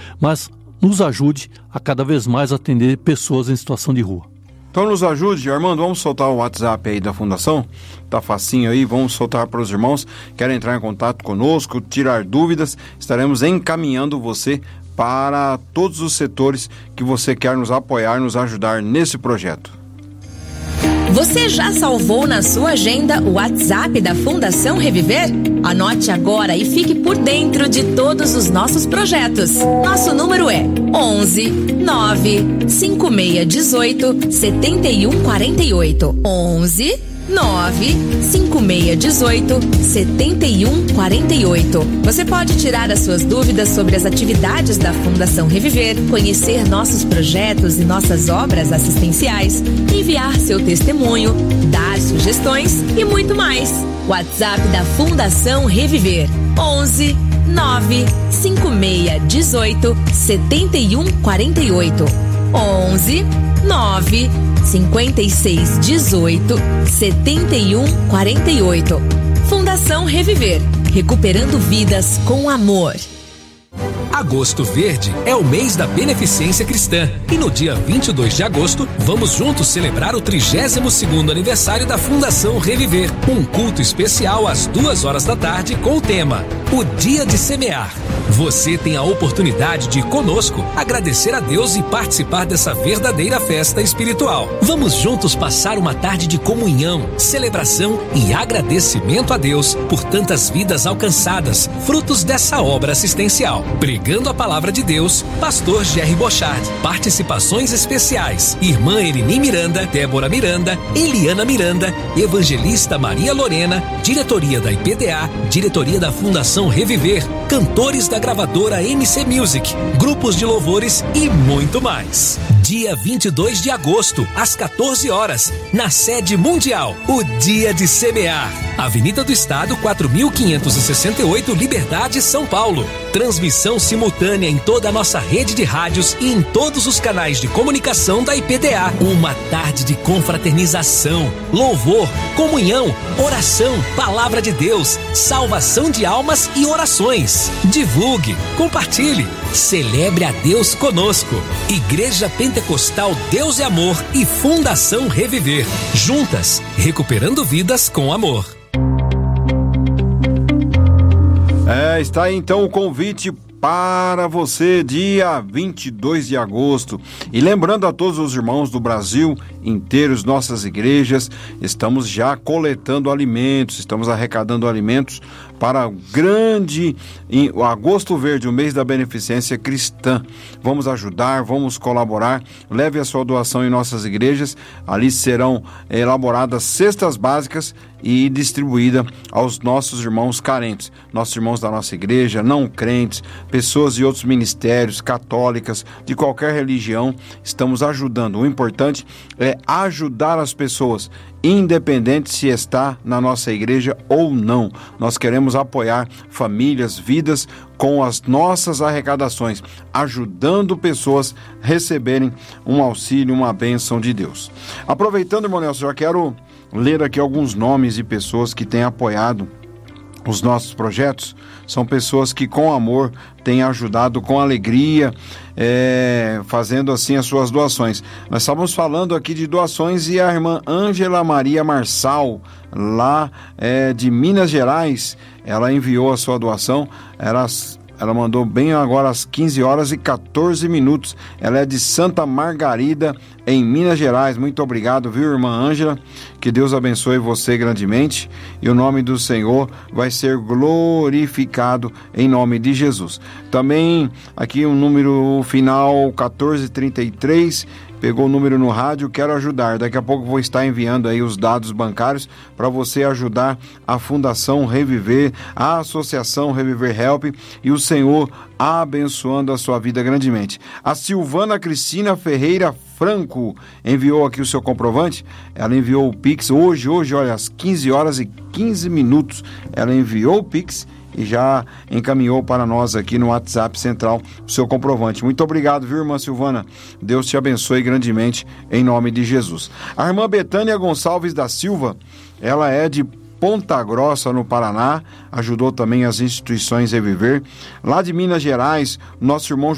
mas nos ajude a cada vez mais atender pessoas em situação de rua. Então nos ajude, Armando, vamos soltar o WhatsApp aí da Fundação? Tá facinho aí, vamos soltar para os irmãos. Querem entrar em contato conosco, tirar dúvidas, estaremos encaminhando você para todos os setores que você quer nos apoiar, nos ajudar nesse projeto. Você já salvou na sua agenda o WhatsApp da Fundação Reviver? Anote agora e fique por dentro de todos os nossos projetos. Nosso número é 11 9 5618 7148. 11 9 5618 7148. Você pode tirar as suas dúvidas sobre as atividades da Fundação Reviver, conhecer nossos projetos e nossas obras assistenciais, enviar seu testemunho, dar sugestões e muito mais. WhatsApp da Fundação Reviver: 11 9 5618 7148. 11 9 5618 7148. Fundação Reviver, recuperando vidas com amor. Agosto Verde é o mês da beneficência cristã e no dia 22 de agosto vamos juntos celebrar o 32º aniversário da Fundação Reviver. Um culto especial às 2 da tarde com o tema O Dia de Semear. Você tem a oportunidade de conosco agradecer a Deus e participar dessa verdadeira festa espiritual. Vamos juntos passar uma tarde de comunhão, celebração e agradecimento a Deus por tantas vidas alcançadas, frutos dessa obra assistencial. Pregando a palavra de Deus, Pastor Jerry Bochard. Participações especiais: Irmã Erini Miranda, Débora Miranda, Eliana Miranda, Evangelista Maria Lorena, Diretoria da IPDA, Diretoria da Fundação Reviver, cantores da gravadora MC Music, grupos de louvores e muito mais. Dia 22 de agosto, às 14 horas, na sede mundial, o Dia de Semear. Avenida do Estado, 4568, Liberdade, São Paulo. Transmissão simultânea em toda a nossa rede de rádios e em todos os canais de comunicação da IPDA. Uma tarde de confraternização, louvor, comunhão, oração, palavra de Deus, salvação de almas e orações. Divulgue, compartilhe, celebre a Deus conosco. Igreja Pentecostal Deus e Amor e Fundação Reviver. Juntas, recuperando vidas com amor. Está aí então o convite para você, dia 22 de agosto. E lembrando a todos os irmãos do Brasil inteiro, nossas igrejas, estamos já coletando alimentos, estamos arrecadando alimentos para o grande o Agosto Verde, o mês da beneficência cristã. Vamos ajudar, vamos colaborar. Leve a sua doação em nossas igrejas. Ali serão elaboradas cestas básicas e distribuída aos nossos irmãos carentes, nossos irmãos da nossa igreja, não crentes, pessoas de outros ministérios, católicas, de qualquer religião. Estamos ajudando. O importante é ajudar as pessoas, independente se está na nossa igreja ou não. Nós queremos apoiar famílias, vidas com as nossas arrecadações, ajudando pessoas a receberem um auxílio, uma bênção de Deus. Aproveitando, irmão Nelson, já quero ler aqui alguns nomes de pessoas que têm apoiado os nossos projetos. São pessoas que com amor têm ajudado, com alegria, fazendo assim as suas doações. Nós estávamos falando aqui de doações e a irmã Ângela Maria Marçal, lá de Minas Gerais, ela enviou a sua doação. Ela mandou bem agora às 15 horas e 14 minutos. Ela é de Santa Margarida, em Minas Gerais. Muito obrigado, viu, irmã Ângela? Que Deus abençoe você grandemente e o nome do Senhor vai ser glorificado em nome de Jesus. Também aqui um número final 1433. Pegou o número no rádio, quero ajudar. Daqui a pouco vou estar enviando aí os dados bancários para você ajudar a Fundação Reviver, a Associação Reviver Help e o Senhor abençoando a sua vida grandemente. A Silvana Cristina Ferreira Franco enviou aqui o seu comprovante. Ela enviou o Pix hoje, olha, às 15 horas e 15 minutos. Ela enviou o Pix e já encaminhou para nós aqui no WhatsApp Central o seu comprovante. Muito obrigado, viu, irmã Silvana? Deus te abençoe grandemente em nome de Jesus. A irmã Betânia Gonçalves da Silva, ela é de Ponta Grossa, no Paraná, ajudou também as instituições Reviver. Lá de Minas Gerais, nosso irmão